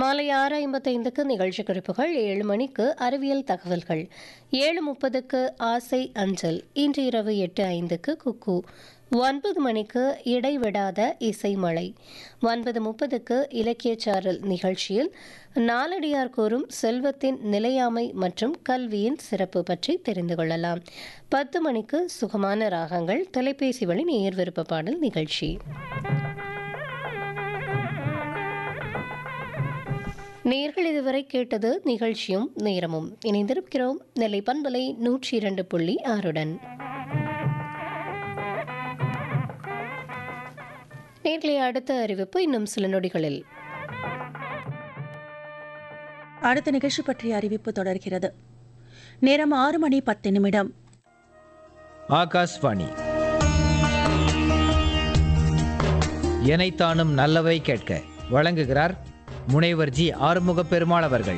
மாலை 6:55க்கு நிகழ்ச்சி குறிப்புகள், 7 மணிக்கு அறிவியல் தகவல்கள், 7:30க்கு ஆசை அஞ்சல், இன்று இரவு 8:05க்கு குக்கு, 9 மணிக்கு இடைவிடாத இசைமழை, 9:30க்கு இலக்கியச்சாரல் நிகழ்ச்சியில் நாலடியார் கூறும் செல்வத்தின் நிலையாமை மற்றும் கல்வியின் சிறப்பு பற்றி தெரிந்து கொள்ளலாம். 10 மணிக்கு சுகமான ராகங்கள், தொலைபேசி வழி நேயர் விருப்ப பாடல் நிகழ்ச்சி. நேயர்கள் இதுவரை கேட்டது நிகழ்ச்சியும் நேரமும். இணைந்திருக்கிறோம் நெல்லை பண்பலை 102.6 நேர்களை. அடுத்த அறிவிப்பு இன்னும் சில நொடிகளில். அடுத்த நிகழ்ச்சி பற்றிய அறிவிப்பு தொடர்கிறது. நேரம் 6:10. ஆகாஷ்வாணி. எனைத்தானும் நல்லவை கேட்க வழங்குகிறார் முனைவர் ஜி ஆறுமுக பெருமாள் அவர்கள்.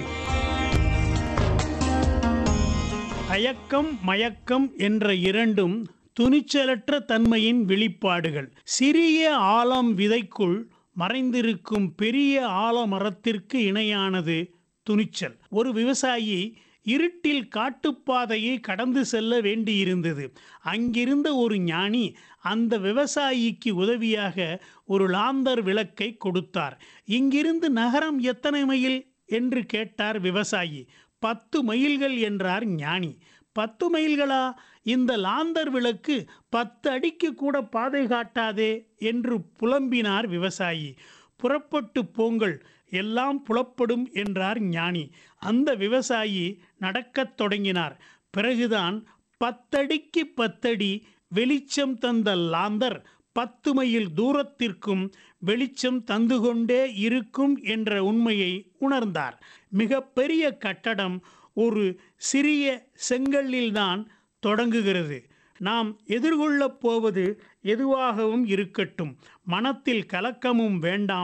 அயக்கம் மயக்கம் என்ற இரண்டும் துணிச்சலற்ற தன்மையின் வெளிப்பாடுகள். சிறிய ஆலம் விதைக்குள் மறைந்திருக்கும் பெரிய ஆலமரத்திற்கு இணையானது துணிச்சல். ஒரு விவசாயி இருட்டில் காட்டுப்பாதையை கடந்து செல்ல வேண்டியிருந்தது. அங்கிருந்த ஒரு ஞானி அந்த விவசாயிக்கு உதவியாக ஒரு லாந்தர் விளக்கை கொடுத்தார். இங்கிருந்து நகரம் எத்தனை மைல் என்று கேட்டார் விவசாயி. 10 மைல்கள் என்றார் ஞானி. 10 மைல்களா? இந்த லாந்தர் விளக்கு 10 அடிக்கு கூட பாதை காட்டாதே என்று புலம்பினார் விவசாயி. புறப்பட்டு போங்கள், எல்லாம் புலப்படும் என்றார் ஞானி. அந்த விவசாயி நடக்கத் தொடங்கினார். பிறகுதான் 10 அடிக்கு 10 அடி வெளிச்சம் தந்த லாந்தர் 10 மைல் தூரத்திற்கும் வெளிச்சம் தந்து கொண்டே இருக்கும் என்ற உண்மையை உணர்ந்தார். மிக பெரிய கட்டடம் ஒரு சிறிய செங்கல்லில்தான் தொடங்குகிறது. நாம் எதிர்கொள்ளப் போவது எதுவாகவும் இருக்கட்டும், மனத்தில் கலக்கமும் வேண்டாம்,